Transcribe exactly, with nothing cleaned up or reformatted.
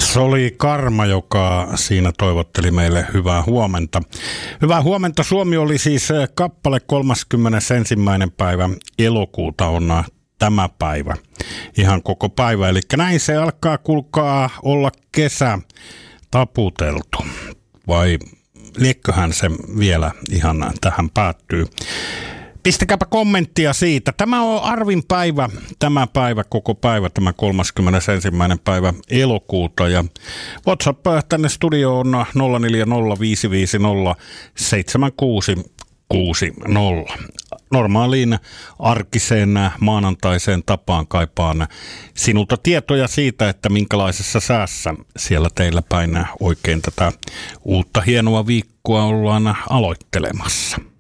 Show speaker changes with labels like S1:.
S1: Se oli Karma, joka siinä toivotteli meille hyvää huomenta. Hyvää huomenta. Suomi oli siis kappale kolmaskymmenesensimmäinen päivä elokuuta on tämä päivä. Ihan koko päivä. Eli näin se alkaa, kuulkaa, olla kesä taputeltu. Vai liekköhän se vielä ihan tähän päättyy? Pistäkääpä kommenttia siitä. Tämä on Arvin päivä, tämä päivä, koko päivä, tämä kolmaskymmenesensimmäinen päivä elokuuta. Ja WhatsApp tänne studioon on nolla neljä nolla viisi viisi nolla seitsemän kuusi kuusi nolla. Normaaliin arkiseen maanantaiseen tapaan kaipaan sinulta tietoja siitä, että minkälaisessa säässä siellä teillä päin oikein tätä uutta hienoa viikkoa ollaan aloittelemassa.